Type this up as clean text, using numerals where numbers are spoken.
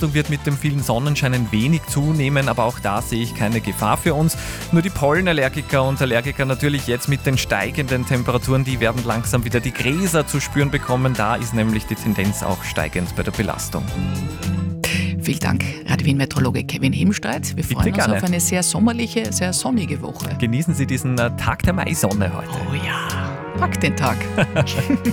Belastung wird mit dem vielen Sonnenschein ein wenig zunehmen, aber auch da sehe ich keine Gefahr für uns. Nur die Pollenallergiker und Allergiker natürlich jetzt mit den steigenden Temperaturen, die werden langsam wieder die Gräser zu spüren bekommen. Da ist nämlich die Tendenz auch steigend bei der Belastung. Vielen Dank, Radio Wien-Meteorologe Kevin Hemstreit. Wir freuen uns gerne. auf eine sehr sommerliche, sehr sonnige Woche. Genießen Sie diesen Tag der Maisonne heute. Oh ja, pack den Tag.